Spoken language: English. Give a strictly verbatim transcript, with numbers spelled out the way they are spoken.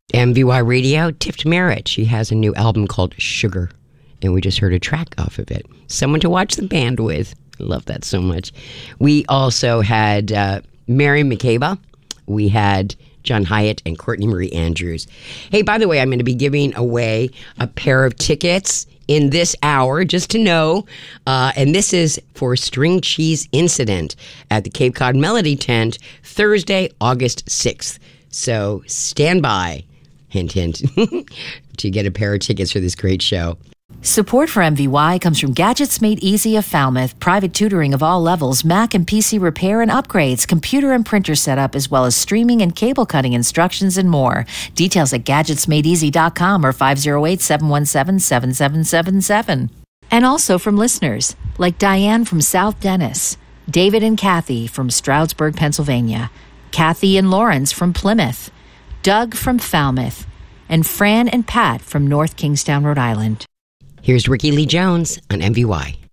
M V Y Radio, Tift Merritt. She has a new album called Sugar, and we just heard a track off of it. Someone to watch the band with. I love that so much. We also had uh, Mary McCabe. We had John Hyatt and Courtney Marie Andrews. Hey, by the way, I'm going to be giving away a pair of tickets in this hour, just to know. Uh, and this is for String Cheese Incident at the Cape Cod Melody Tent, Thursday, August sixth. So stand by, hint, hint, to get a pair of tickets for this great show. Support for M V Y comes from Gadgets Made Easy of Falmouth, private tutoring of all levels, Mac and P C repair and upgrades, computer and printer setup, as well as streaming and cable cutting instructions and more. Details at gadgets made easy dot com or five oh eight, seven one seven, seven seven seven seven. And also from listeners like Diane from South Dennis, David and Kathy from Stroudsburg, Pennsylvania, Kathy and Lawrence from Plymouth, Doug from Falmouth, and Fran and Pat from North Kingstown, Rhode Island. Here's Ricky Lee Jones on M V Y.